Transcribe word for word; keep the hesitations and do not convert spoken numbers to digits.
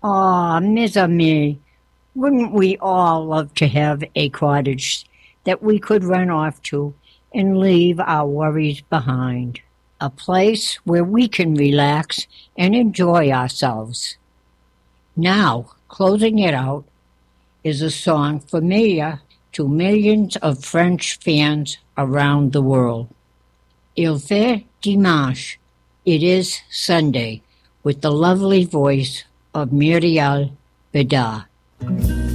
Ah, mes amis, wouldn't we all love to have a cottage that we could run off to and leave our worries behind? A place where we can relax and enjoy ourselves. Now, closing it out is a song familiar to millions of French fans around the world. Il fait dimanche. It is Sunday, with the lovely voice of Muriel Bedard.